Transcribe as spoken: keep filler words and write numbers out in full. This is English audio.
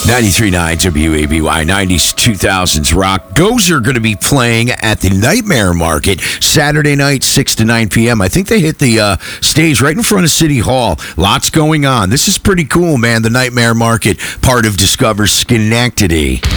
ninety-three point nine W A B Y, nineties, two thousands rock. Gozer are going to be playing at the Nightmare Market Saturday night, six to nine p.m. I think they hit the uh, stage right in front of City Hall. Lots going on. This is pretty cool, man. The Nightmare Market, part of Discover Schenectady.